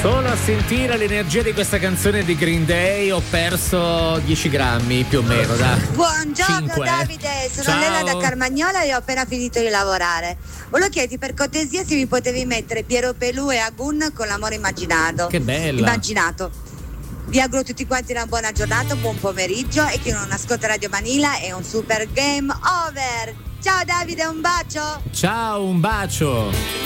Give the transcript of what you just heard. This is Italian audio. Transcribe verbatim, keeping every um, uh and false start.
Solo a sentire l'energia di questa canzone di Green Day ho perso dieci grammi più o meno. Da Buongiorno cinque. Davide, sono Ciao. Lella da Carmagnola e ho appena finito di lavorare. Volevo chiederti per cortesia se mi potevi mettere Piero Pelù e Agun con l'amore immaginato. Che bella. Immaginato. Vi auguro tutti quanti una buona giornata, un buon pomeriggio e chi non ascolta Radio Manila è un super game over. Ciao Davide, un bacio. Ciao, un bacio.